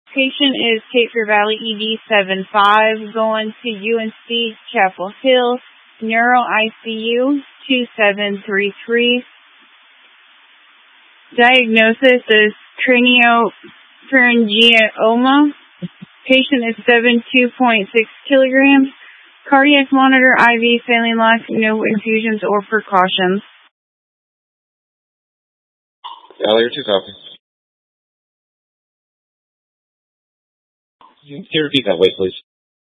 Patient is Cape Valley ED75 going to UNC Chapel Hill, Neuro ICU 2733. Diagnosis is craniopharyngioma. Patient is 72.6 kilograms. Cardiac monitor, IV, saline lock, no infusions or precautions. Allier 2 copy. Can you repeat that weight, please?